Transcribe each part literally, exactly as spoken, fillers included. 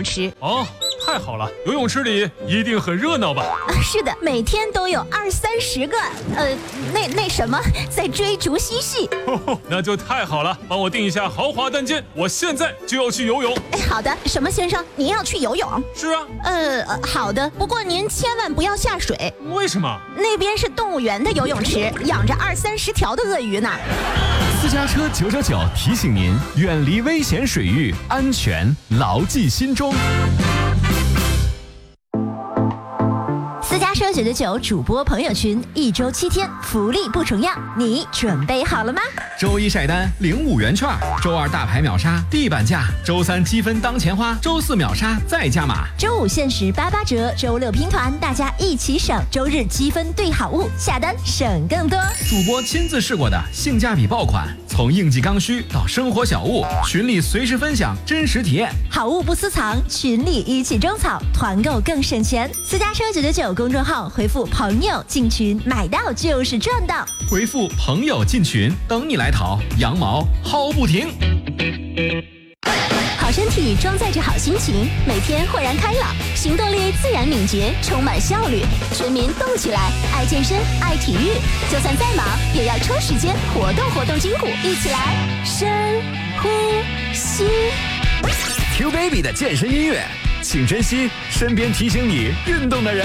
泳池。 哦，太好了，游泳池里一定很热闹吧？ 啊，是的，每天都有二三十个，呃，那那什么，在追逐嬉戏。 吼吼，那就太好了，帮我订一下豪华单间，我现在就要去游泳。 哎，好的，什么先生，您要去游泳？ 是啊。 呃，好的，不过您千万不要下水。 为什么？ 那边是动物园的游泳池，养着二三十条的鳄鱼呢。 私家车九九九提醒您，远离危险水域，安全牢记心中。 私家车九九九主播朋友群，一周七天，福利不重样，你准备好了吗？ 周一晒单领五元券，周二大牌秒杀地板价，周三积分当钱花，周四秒杀再加码， 周五限时八八折，周六拼团，大家一起省，周日积分兑好物，下单省更多。 主播亲自试过的性价比爆款，从应季刚需到生活小物，群里随时分享真实体验， 好物不私藏，群里一起种草，团购更省钱。私家车九九九公众号回复朋友进群，买到就是赚到。 回复朋友进群，等你来淘，羊毛薅不停。 好身体装载着好心情，每天豁然开朗，行动力自然敏捷，充满效率。全民动起来，爱健身，爱体育，就算再忙，也要抽时间活动活动筋骨，一起来深呼吸。 Q Baby 的健身音乐，请珍惜身边提醒你运动的人。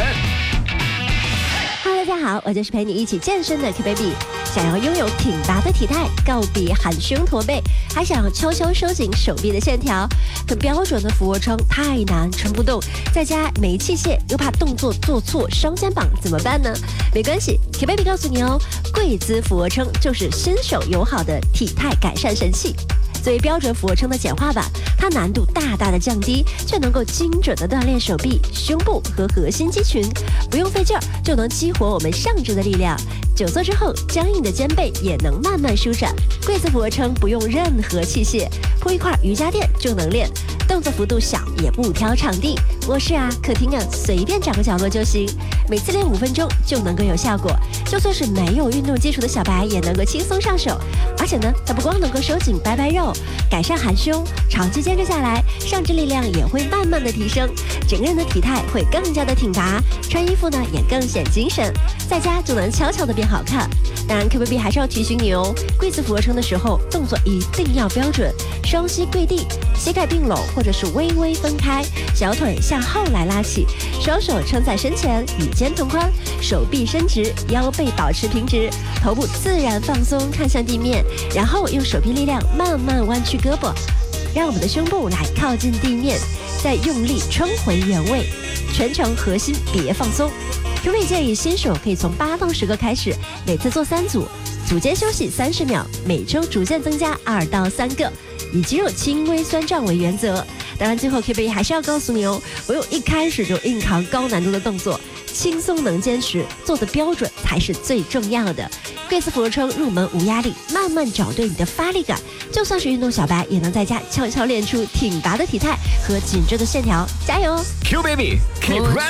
Hello， 大家好，我就是陪你一起健身的 Q Baby。想要拥有挺拔的体态，告别含胸驼背，还想要悄悄收紧手臂的线条，可标准的俯卧撑太难撑不动，在家没器械又怕动作做错伤肩膀，怎么办呢？没关系 ，Q Baby 告诉你哦，跪姿俯卧撑就是新手友好的体态改善神器。作为标准俯卧撑的简化版，它难度大大的降低，却能够精准的锻炼手臂、胸部和核心肌群，不用费劲儿就能激活我们上肢的力量。久坐之后，僵硬的肩背也能慢慢舒展。跪姿俯卧撑不用任何器械，铺一块瑜伽垫就能练，动作幅度小，也不挑场地，卧室啊、客厅啊，随便找个角落就行。每次练五分钟就能够有效果，就算是没有运动基础的小白也能够轻松上手。而且呢，它不光能够收紧白白肉，改善含胸，长期坚持下来，上肢力量也会慢慢的提升，整个人的体态会更加的挺拔，穿衣服呢也更显精神，在家就能悄悄的变好看。当然 Q Baby 还是要提醒你哦，跪姿俯卧撑的时候动作一定要标准，双膝跪地，膝盖并拢或者是微微分开，小腿向后来拉起，双手撑在身前，与肩同宽，手臂伸直，腰背保持平直，头部自然放松看向地面，然后用手臂力量慢慢弯曲胳膊，让我们的胸部来靠近地面，再用力撑回原位，全程核心别放松。Q Baby 建议新手可以从八到十个开始，每次做三组，组间休息三十秒，每周逐渐增加二到三个，以肌肉轻微酸胀为原则。当然，最后 Q Baby 还是要告诉你哦，不用一开始就硬扛高难度的动作，轻松能坚持，做的标准才是最重要的。跪姿俯卧撑入门无压力，慢慢找对你的发力感，就算是运动小白也能在家悄悄练出挺拔的体态和紧致的线条，加油哦 ！Q Baby keep running。